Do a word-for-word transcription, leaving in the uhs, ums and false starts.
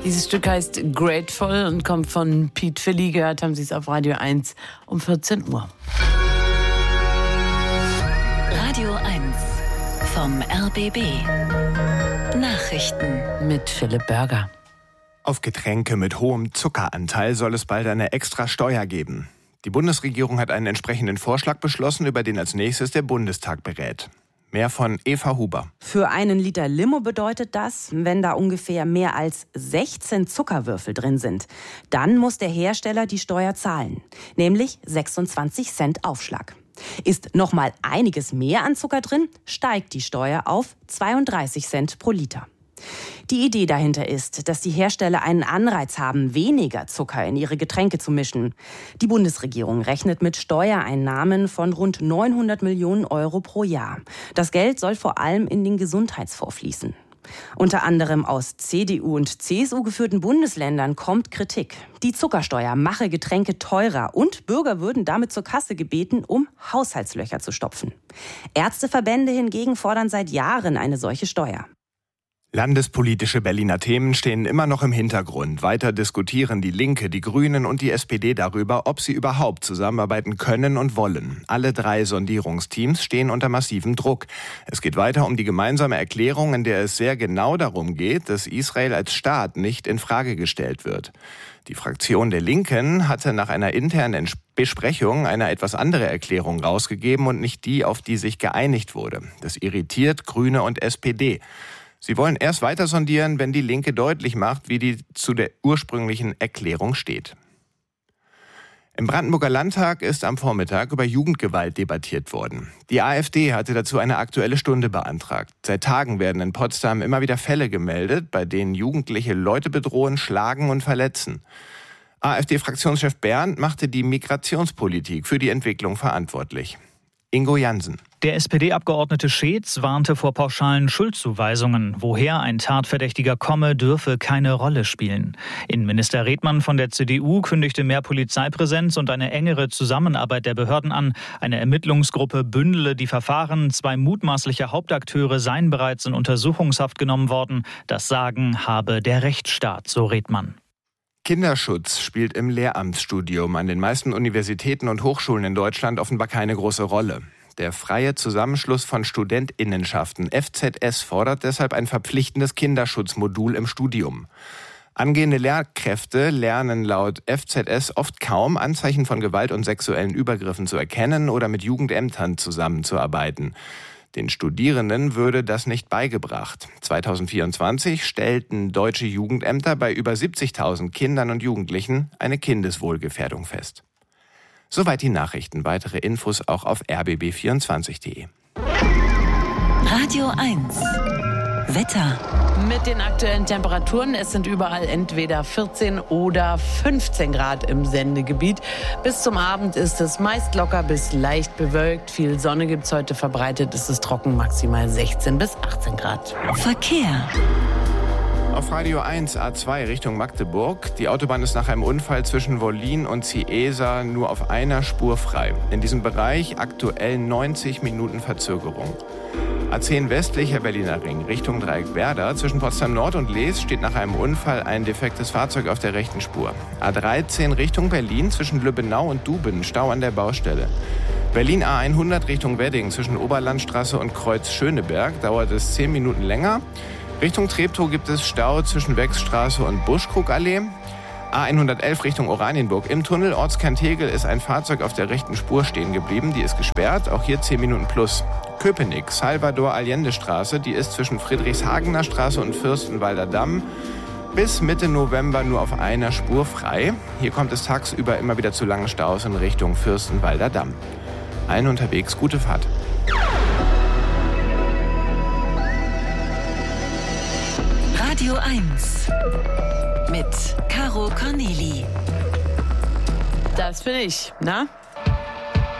Dieses Stück heißt Grateful und kommt von Pete Philly. Gehört haben Sie es auf Radio eins um vierzehn Uhr. Radio eins vom R B B. Nachrichten mit Philipp Börger. Auf Getränke mit hohem Zuckeranteil soll es bald eine extra Steuer geben. Die Bundesregierung hat einen entsprechenden Vorschlag beschlossen, über den als nächstes der Bundestag berät. Mehr von Eva Huber. Für einen Liter Limo bedeutet das, wenn da ungefähr mehr als sechzehn Zuckerwürfel drin sind, dann muss der Hersteller die Steuer zahlen, nämlich sechsundzwanzig Cent Aufschlag. Ist noch mal einiges mehr an Zucker drin, steigt die Steuer auf zweiunddreißig Cent pro Liter. Die Idee dahinter ist, dass die Hersteller einen Anreiz haben, weniger Zucker in ihre Getränke zu mischen. Die Bundesregierung rechnet mit Steuereinnahmen von rund neunhundert Millionen Euro pro Jahr. Das Geld soll vor allem in den Gesundheitsfonds fließen. Unter anderem aus C D U und C S U geführten Bundesländern kommt Kritik. Die Zuckersteuer mache Getränke teurer und Bürger würden damit zur Kasse gebeten, um Haushaltslöcher zu stopfen. Ärzteverbände hingegen fordern seit Jahren eine solche Steuer. Landespolitische Berliner Themen stehen immer noch im Hintergrund. Weiter diskutieren die Linke, die Grünen und die S P D darüber, ob sie überhaupt zusammenarbeiten können und wollen. Alle drei Sondierungsteams stehen unter massivem Druck. Es geht weiter um die gemeinsame Erklärung, in der es sehr genau darum geht, dass Israel als Staat nicht in Frage gestellt wird. Die Fraktion der Linken hatte nach einer internen Besprechung eine etwas andere Erklärung rausgegeben und nicht die, auf die sich geeinigt wurde. Das irritiert Grüne und S P D. Sie wollen erst weiter sondieren, wenn die Linke deutlich macht, wie die zu der ursprünglichen Erklärung steht. Im Brandenburger Landtag ist am Vormittag über Jugendgewalt debattiert worden. Die AfD hatte dazu eine Aktuelle Stunde beantragt. Seit Tagen werden in Potsdam immer wieder Fälle gemeldet, bei denen Jugendliche Leute bedrohen, schlagen und verletzen. AfD-Fraktionschef Berndt machte die Migrationspolitik für die Entwicklung verantwortlich. Ingo Jansen. Der S P D-Abgeordnete Scheetz warnte vor pauschalen Schuldzuweisungen. Woher ein Tatverdächtiger komme, dürfe keine Rolle spielen. Innenminister Redmann von der C D U kündigte mehr Polizeipräsenz und eine engere Zusammenarbeit der Behörden an. Eine Ermittlungsgruppe bündele die Verfahren. Zwei mutmaßliche Hauptakteure seien bereits in Untersuchungshaft genommen worden. Das Sagen habe der Rechtsstaat, so Redmann. Kinderschutz spielt im Lehramtsstudium an den meisten Universitäten und Hochschulen in Deutschland offenbar keine große Rolle. Der freie Zusammenschluss von Studentinnenschaften F Z S fordert deshalb ein verpflichtendes Kinderschutzmodul im Studium. Angehende Lehrkräfte lernen laut F Z S oft kaum, Anzeichen von Gewalt und sexuellen Übergriffen zu erkennen oder mit Jugendämtern zusammenzuarbeiten. Den Studierenden würde das nicht beigebracht. zweitausendvierundzwanzig stellten deutsche Jugendämter bei über siebzigtausend Kindern und Jugendlichen eine Kindeswohlgefährdung fest. Soweit die Nachrichten. Weitere Infos auch auf r b b vierundzwanzig punkt d e. Radio eins Wetter. Mit den aktuellen Temperaturen, es sind überall entweder vierzehn oder fünfzehn Grad im Sendegebiet. Bis zum Abend ist es meist locker bis leicht bewölkt. Viel Sonne gibt es heute, verbreitet ist es trocken, maximal sechzehn bis achtzehn Grad. Verkehr. Auf Radio eins A zwei Richtung Magdeburg. Die Autobahn ist nach einem Unfall zwischen Wollin und Ciesa nur auf einer Spur frei. In diesem Bereich aktuell neunzig Minuten Verzögerung. A zehn westlicher Berliner Ring Richtung Dreieckwerder. Zwischen Potsdam Nord und Lees steht nach einem Unfall ein defektes Fahrzeug auf der rechten Spur. A dreizehn Richtung Berlin zwischen Lübbenau und Duben. Stau an der Baustelle. Berlin A hundert Richtung Wedding zwischen Oberlandstraße und Kreuz Schöneberg dauert es zehn Minuten länger. Richtung Treptow gibt es Stau zwischen Wechsstraße und Buschkrugallee. A hundertelf Richtung Oranienburg. Im Tunnel Ortskern Tegel ist ein Fahrzeug auf der rechten Spur stehen geblieben. Die ist gesperrt, auch hier zehn Minuten plus. Köpenick, Salvador-Allende-Straße, die ist zwischen Friedrichshagener Straße und Fürstenwalder Damm bis Mitte November nur auf einer Spur frei. Hier kommt es tagsüber immer wieder zu langen Staus in Richtung Fürstenwalder Damm. Allen unterwegs gute Fahrt. Radio eins mit Caro Corneli. Das bin ich, na?